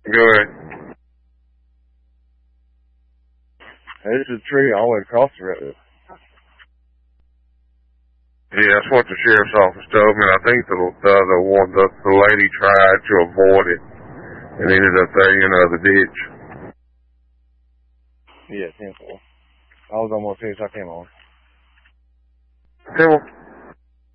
Go ahead. There's a tree all the way across the road. Yeah, that's what the sheriff's office told me. I think the lady tried to avoid it and ended up there in the ditch. Yeah, 10-4. I was almost finished. I came on. Okay, well.